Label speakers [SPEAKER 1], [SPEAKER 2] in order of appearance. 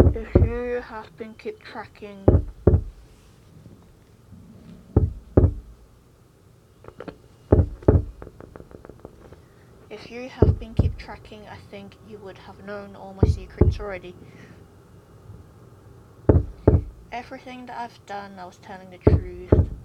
[SPEAKER 1] If you have been keep tracking I think you would have known all my secrets already. Everything that I've done, I was telling the truth.